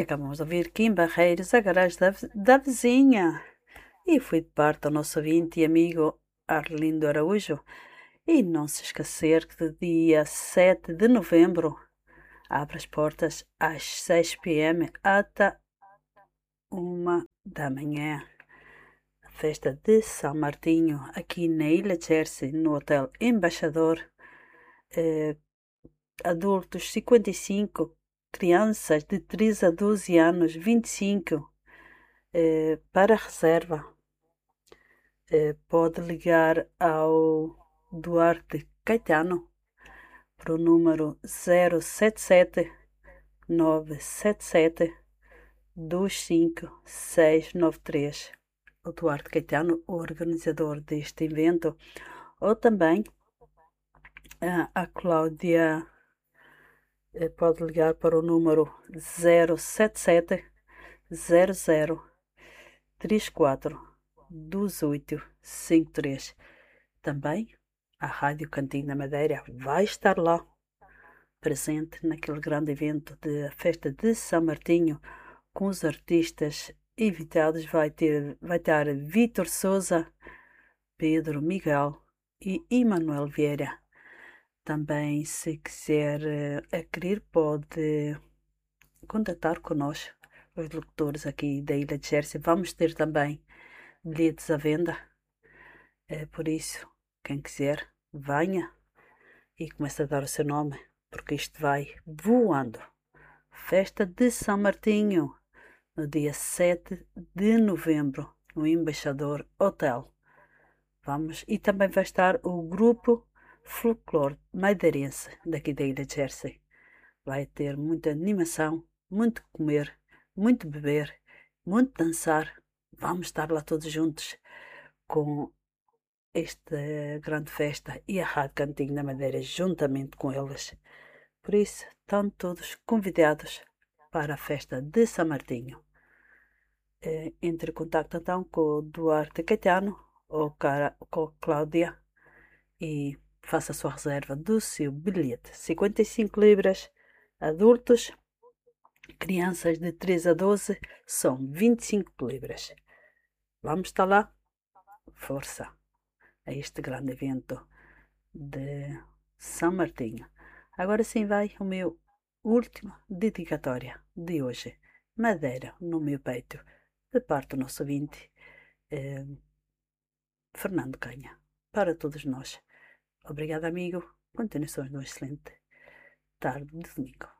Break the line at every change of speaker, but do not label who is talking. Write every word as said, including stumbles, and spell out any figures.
acabamos de ouvir Kim Barreiros, a garagem da, da vizinha. E fui de parte ao nosso ouvinte e amigo Arlindo Araújo. E não se esquecer que de dia sete de novembro abre as portas às seis p.m. até uma da manhã. A festa de São Martinho, aqui na Ilha Jersey, no Hotel Embaixador. Eh, adultos cinquenta e cinco, crianças de três a doze anos vinte e cinco. Eh, para reserva, eh, pode ligar ao Duarte Caetano para o número zero sete sete nove sete sete dois cinco seis nove três. O Duarte Caetano, o organizador deste evento, ou também a, a Cláudia, eh, pode ligar para o número zero sete sete zero zero três quatro dois oito cinco três. Também a Rádio Cantinho da Madeira vai estar lá, presente naquele grande evento da festa de São Martinho, com os artistas invitados. Vai ter, vai estar Vítor Souza, Pedro Miguel e Emanuel Vieira. Também, se quiser uh, querer, pode contatar connosco, os locutores aqui da Ilha de Jersey. Vamos ter também bilhetes à venda. É por isso, quem quiser, venha e comece a dar o seu nome, porque isto vai voando. Festa de São Martinho, no dia sete de novembro, no Embaixador Hotel. Vamos, e também vai estar o grupo Folclore Madeirense, daqui da Ilha de Jersey. Vai ter muita animação, muito comer, muito beber, muito dançar. Vamos estar lá todos juntos com esta grande festa e a Rádio Cantinho da Madeira juntamente com eles. Por isso, estão todos convidados para a festa de São Martinho. Entre em contato então com o Duarte Caetano ou com a Cláudia e faça a sua reserva do seu bilhete. cinquenta e cinco libras, adultos, crianças de três a doze são vinte e cinco libras. Vamos estar lá? Força a este grande evento de São Martinho. Agora sim vai o meu último dedicatória de hoje. Madeira no meu peito, de parte do nosso ouvinte, eh, Fernando Canha. Para todos nós. Obrigado, amigo. Continuações de uma excelente tarde de domingo.